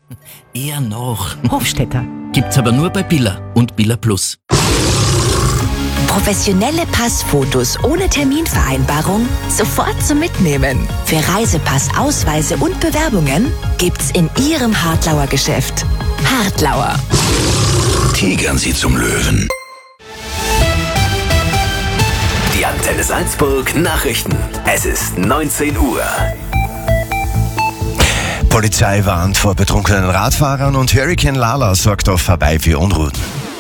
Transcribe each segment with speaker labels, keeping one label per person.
Speaker 1: Eher noch.
Speaker 2: Hofstetter.
Speaker 1: Gibt's aber nur bei Billa und Billa Plus.
Speaker 3: Professionelle Passfotos ohne Terminvereinbarung sofort zum Mitnehmen. Für Reisepass, Ausweise und Bewerbungen gibt's in Ihrem Hartlauer Geschäft. Hartlauer.
Speaker 4: Tigern Sie zum Löwen.
Speaker 5: Die Antenne Salzburg Nachrichten. Es ist 19 Uhr.
Speaker 6: Polizei warnt vor betrunkenen Radfahrern und Hurricane Lala sorgt auf Hawaii für Unruhen.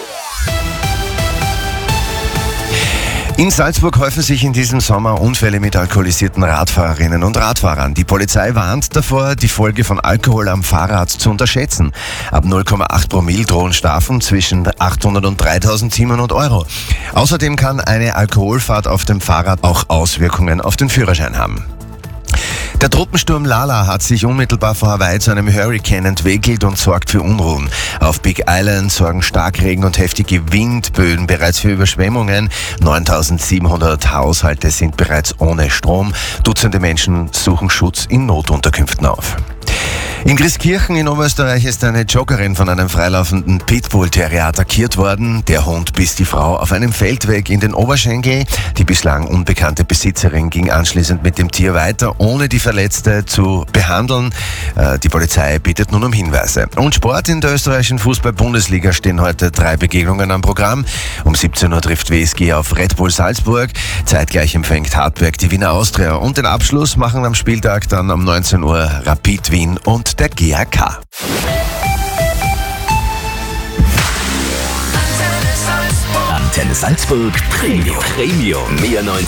Speaker 6: In Salzburg häufen sich in diesem Sommer Unfälle mit alkoholisierten Radfahrerinnen und Radfahrern. Die Polizei warnt davor, die Folge von Alkohol am Fahrrad zu unterschätzen. Ab 0,8 Promille drohen Strafen zwischen 800 und 3.700 Euro. Außerdem kann eine Alkoholfahrt auf dem Fahrrad auch Auswirkungen auf den Führerschein haben. Der Tropensturm Lala hat sich unmittelbar vor Hawaii zu einem Hurrikan entwickelt und sorgt für Unruhen. Auf Big Island sorgen Starkregen und heftige Windböen bereits für Überschwemmungen. 9.700 Haushalte sind bereits ohne Strom. Dutzende Menschen suchen Schutz in Notunterkünften auf. In Grieskirchen in Oberösterreich ist eine Joggerin von einem freilaufenden Pitbull-Terrier attackiert worden. Der Hund biss die Frau auf einem Feldweg in den Oberschenkel. Die bislang unbekannte Besitzerin ging anschließend mit dem Tier weiter, ohne die Verletzte zu behandeln. Die Polizei bittet nun um Hinweise. Und Sport: in der österreichischen Fußball-Bundesliga stehen heute 3 Begegnungen am Programm. Um 17 Uhr trifft WSG auf Red Bull Salzburg. Zeitgleich empfängt Hartberg die Wiener Austria. Und den Abschluss machen am Spieltag dann um 19 Uhr Rapid Wien und der GAK.
Speaker 5: Antenne Salzburg Premium 94,3.